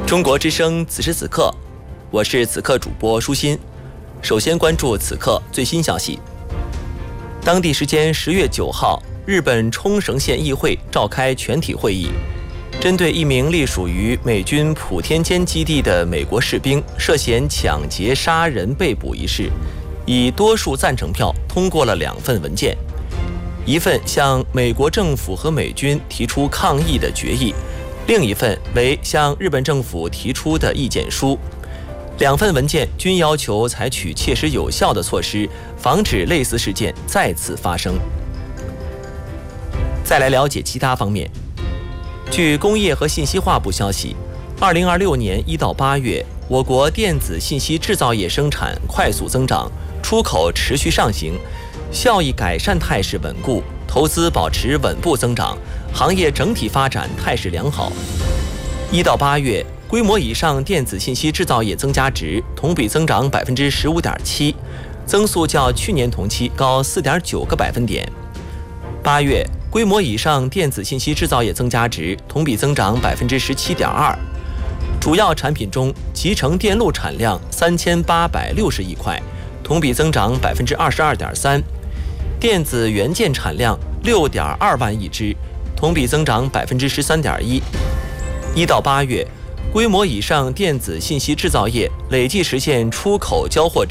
中国之声此时此刻，我是此刻主播舒心。首先关注此刻最新消息。当地时间10月9号，日本冲绳县议会召开全体会议，针对一名隶属于美军普天间基地的美国士兵涉嫌抢劫杀人被捕一事，以多数赞成票通过了2份文件，一份向美国政府和美军提出抗议的决议，另一份为向日本政府提出的意见书。2份文件均要求采取切实有效的措施，防止类似事件再次发生。再来了解其他方面。据工业和信息化部消息，2026年1到8月，我国电子信息制造业生产快速增长，出口持续上行，效益改善态势稳固，投资保持稳步增长，行业整体发展态势良好。1到8月，规模以上电子信息制造业增加值同比增长15.7%，增速较去年同期高4.9个百分点。8月，规模以上电子信息制造业增加值同比增长17.2%。主要产品中，集成电路产量3860亿块，同比增长22.3%；电子元件产量6.2万亿只，同比增长13.1%。1到8月，规模以上电子信息制造业累计实现出口交货